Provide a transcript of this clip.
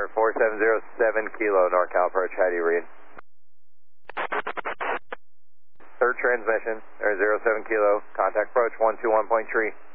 Tower 4707 Kilo, NorCal approach, how do you read? Third transmission, or 07 Kilo, contact approach 121.3.